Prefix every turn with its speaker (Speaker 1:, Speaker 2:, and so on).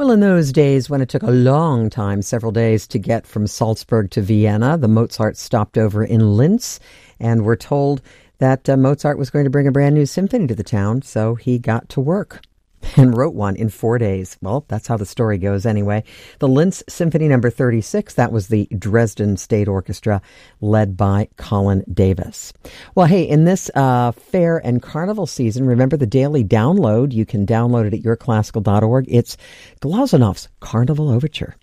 Speaker 1: Well, in those days when it took a long time, several days, to get from Salzburg to Vienna, the Mozart stopped over in Linz, and we're told that Mozart was going to bring a brand new symphony to the town, so he got to work and wrote one in 4 days. Well, that's how the story goes anyway. The Linz Symphony number 36, that was the Dresden State Orchestra led by Colin Davis. Well, hey, in this fair and carnival season, remember the daily download. You can download it at yourclassical.org. It's Glazonov's Carnival Overture.